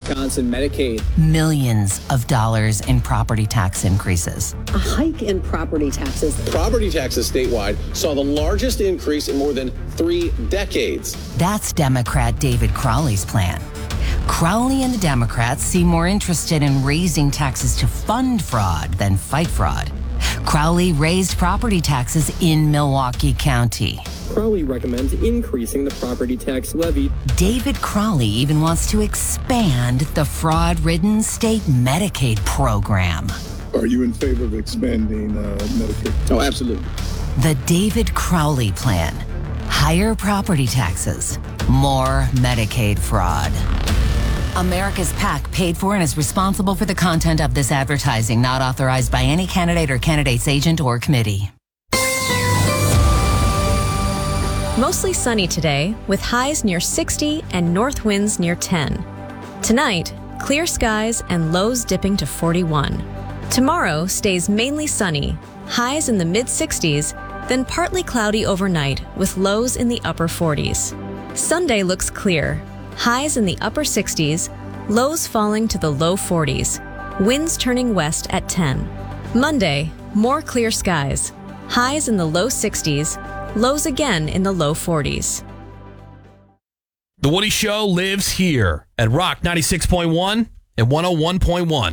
Wisconsin Medicaid. Millions of dollars in property tax increases. A hike in property taxes. Property taxes statewide saw the largest increase in more than 3 decades. That's Democrat David Crowley's plan. Crowley and the Democrats seem more interested in raising taxes to fund fraud than fight fraud. Crowley raised property taxes in Milwaukee County. Crowley recommends increasing the property tax levy. David Crowley even wants to expand the fraud-ridden state Medicaid program. Are you in favor of expanding Medicaid? Oh, absolutely. The David Crowley plan. Higher property taxes, more Medicaid fraud. America's PAC paid for and is responsible for the content of this advertising, not authorized by any candidate or candidate's agent or committee. Mostly sunny today, with highs near 60 and north winds near 10. Tonight, clear skies and lows dipping to 41. Tomorrow stays mainly sunny, highs in the mid-60s, then partly cloudy overnight with lows in the upper 40s. Sunday looks clear, highs in the upper 60s, lows falling to the low 40s, winds turning west at 10. Monday, more clear skies, highs in the low 60s, lows again in the low 40s. The Woody Show lives here at Rock 96.1 and 101.1.